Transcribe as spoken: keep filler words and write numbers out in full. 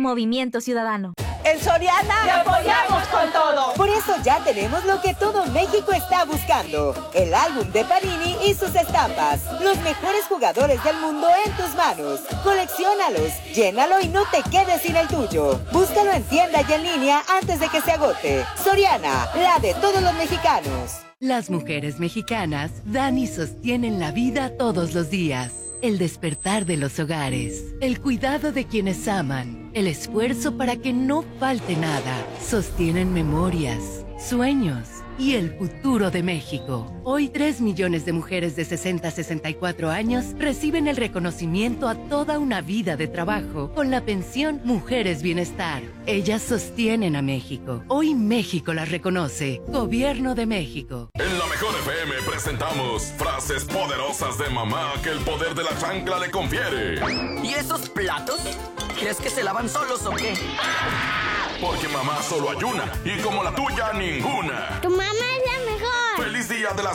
Movimiento Ciudadano. En Soriana ¡te apoyamos con todo! Por eso ya tenemos lo que todo México está buscando. El álbum de Panini y sus estampas. Los mejores jugadores del mundo en tus manos. Colecciónalos, llénalo y no te quedes sin el tuyo. Búscalo en tienda y en línea antes de que se agote. Soriana, la de todos los mexicanos. Las mujeres mexicanas dan y sostienen la vida todos los días. El despertar de los hogares, el cuidado de quienes aman, el esfuerzo para que no falte nada, sostienen memorias, sueños y el futuro de México. Hoy tres millones de mujeres de sesenta a sesenta y cuatro años reciben el reconocimiento a toda una vida de trabajo con la pensión Mujeres Bienestar. Ellas sostienen a México. Hoy México las reconoce. Gobierno de México. En la Mejor F M presentamos frases poderosas de mamá que el poder de la chancla le confiere. ¿Y esos platos? ¿Crees que se lavan solos o qué? Porque mamá solo hay una y como la tuya ninguna. Tu mamá es la mejor. ¡Feliz Día de las